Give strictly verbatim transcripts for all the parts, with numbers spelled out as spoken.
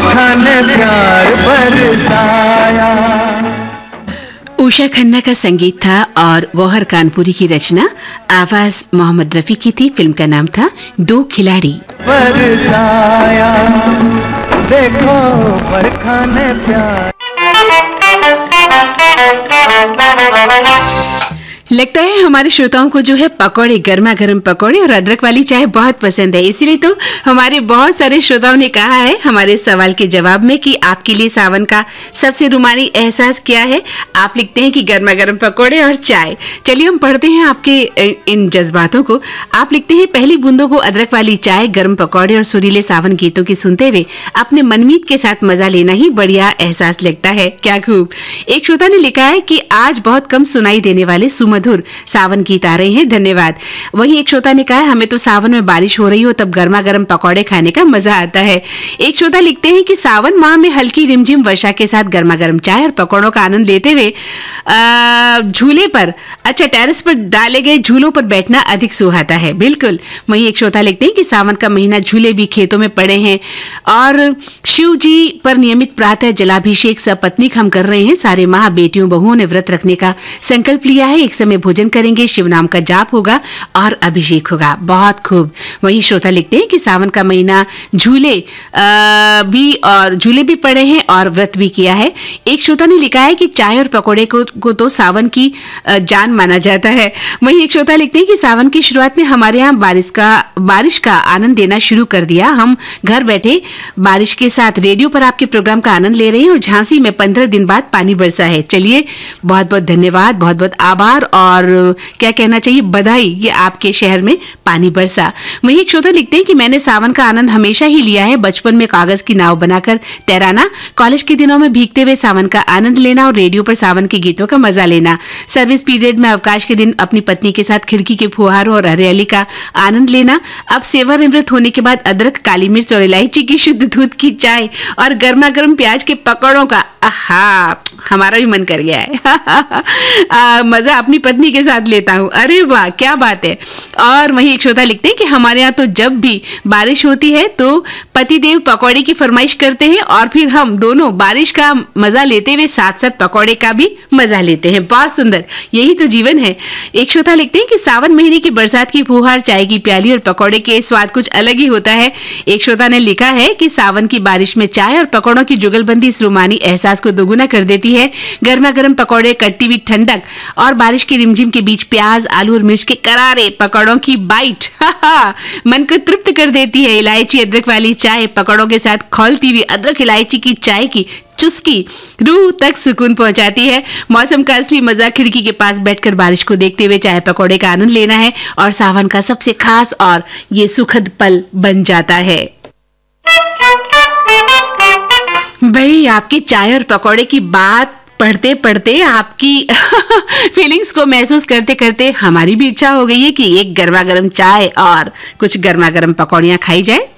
बरखाने प्यार बरसाया। उषा खन्ना का संगीत था और गौहर कानपुरी की रचना, आवाज मोहम्मद रफी की थी। फिल्म का नाम था दो खिलाड़ी। बरसाया देखो बरखाने प्यार। लगता है हमारे श्रोताओं को जो है पकौड़े, गर्मा गर्म पकौड़े और अदरक वाली चाय बहुत पसंद है। इसीलिए तो हमारे बहुत सारे श्रोताओं ने कहा है हमारे सवाल के जवाब में कि आपके लिए सावन का सबसे रुमानी एहसास क्या है। आप लिखते हैं कि गर्मा गर्म पकौड़े और चाय। चलिए हम पढ़ते हैं आपके इन जज्बातों को। आप लिखते हैं पहली बूंदों को अदरक वाली चाय, गर्म पकौड़े और सुरीले सावन गीतों की सुनते हुए अपने मनमीत के साथ मजा लेना ही बढ़िया एहसास लगता है। क्या खूब। एक श्रोता ने लिखा है कि आज बहुत कम सुनाई देने वाले मधुर सावन गीत आ रहे हैं, धन्यवाद। वहीं एक श्रोता ने कहा हमें तो सावन में बारिश हो रही हो तब गर्मा गर्म पकौड़े खाने का मजा आता है। एक श्रोता लिखते हैं कि सावन माह में हल्की रिमझिम वर्षा के साथ गर्मा गर्म चाय और पकौड़ों का आनंद लेते हुए झूले पर, अच्छा टेरेस पर डाले गए झूलों पर बैठना अधिक सुहाता है। बिल्कुल। वहीं एक श्रोता लिखते हैं कि सावन का महीना झूले भी खेतों में पड़े हैं और शिव जी पर नियमित प्रातः जलाभिषेक सपत्नीक हम कर रहे हैं। सारे माह बेटियों बहुओं ने व्रत रखने का संकल्प लिया है। एक समय भोजन करेंगे, शिव नाम का जाप होगा और अभिषेक होगा। बहुत खूब। वहीं श्रोता लिखते हैं कि सावन का महीना झूले भी और झूले भी पड़े हैं और व्रत भी किया है। एक श्रोता ने लिखा है कि चाय और पकौड़े को, को तो सावन की जान माना जाता है। वहीं एक श्रोता लिखते हैं कि सावन की शुरुआत में हमारे यहाँ बारिश का बारिश का आनंद देना शुरू कर दिया। हम घर बैठे बारिश के साथ रेडियो पर आपके प्रोग्राम का आनंद ले रहे हैं और झांसी में पंद्रह दिन बाद पानी बरसा है। चलिए बहुत बहुत धन्यवाद, बहुत बहुत आभार और क्या कहना चाहिए, बधाई, ये आपके शहर में पानी बरसा। वहीं एक श्रोता लिखते हैं कि मैंने सावन का आनंद हमेशा ही लिया है। बचपन में कागज की नाव बनाकर तैराना, कॉलेज के दिनों में भीगते हुए सावन का आनंद लेना और रेडियो पर सावन के गीतों का मजा लेना। सर्विस पीरियड में अवकाश के दिन अपनी पत्नी के साथ खिड़की के फुहारों और हरियाली का आनंद लेना। अब सेवा निवृत्त होने के बाद अदरक, काली मिर्च और इलायची की शुद्ध दूध की चाय और गर्मा गर्म प्याज के पकौड़ों का, आहा, हमारा भी मन कर गया है। आ, मजा अपनी पत्नी के साथ लेता हूँ। अरे वाह, क्या बात है। और वहीं एक श्रोता लिखते हैं कि हमारे यहाँ तो जब भी बारिश होती है तो पतिदेव पकौड़े की फरमाइश करते हैं और फिर हम दोनों बारिश का मजा लेते हुए साथ साथ पकौड़े का भी मजा लेते हैं। बहुत सुंदर, यही तो जीवन है। एक श्रोता लिखते हैं कि सावन महीने की बरसात की फुहार, चाय की प्याली और पकौड़े के स्वाद कुछ अलग ही होता है। एक श्रोता ने लिखा है कि सावन की बारिश में चाय और पकौड़ों की जुगलबंदी इस रोमानी एहसास को दोगुना कर देती है। गर्मा गर्म पकौड़े, कट्टी हुई ठंडक और बारिश की रिमझिम के बीच प्याज, आलू और मिर्च के करारे पकौड़ों की बाइट मन को तृप्त कर देती है। इलायची अदरक वाली चाय पकौड़ों के साथ खौलती हुई अदरक इलायची की चाय की चुस्की रूह तक सुकून पहुंचाती है। मौसम का असली मजा खिड़की के पास बैठकर बारिश को देखते हुए चाय पकौड़े का आनंद लेना है और सावन का सबसे खास और ये सुखद पल बन जाता है। भाई, आपकी चाय और पकौड़े की बात पढ़ते पढ़ते आपकी फीलिंग्स को महसूस करते करते हमारी भी इच्छा हो गई है कि एक गर्मा गर्म चाय और कुछ गर्मा गर्म पकौड़ियां खाई जाए।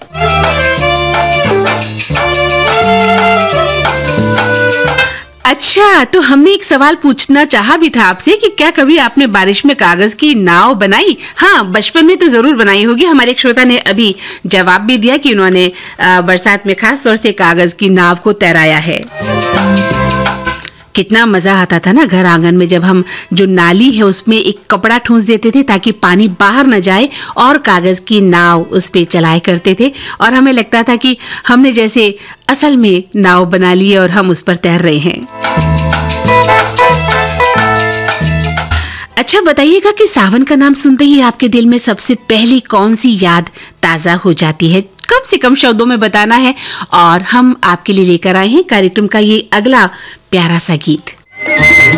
अच्छा, तो हमने एक सवाल पूछना चाहा भी था आपसे कि क्या कभी आपने बारिश में कागज की नाव बनाई? हाँ, बचपन में तो जरूर बनाई होगी। हमारे एक श्रोता ने अभी जवाब भी दिया कि उन्होंने बरसात में खास तौर से कागज की नाव को तैराया है। कितना मजा आता था ना घर आंगन में, जब हम जो नाली है उसमें एक कपड़ा ठूंस देते थे ताकि पानी बाहर न जाए और कागज की नाव उस पे चलाए करते थे और हमें लगता था कि हमने जैसे असल में नाव बना ली और हम उस पर तैर रहे हैं। अच्छा, बताइएगा कि सावन का नाम सुनते ही आपके दिल में सबसे पहली कौन सी याद ताजा हो जाती है? कम से कम शब्दों में बताना है और हम आपके लिए लेकर आए हैं कार्यक्रम का ये अगला प्यारा सा गीत।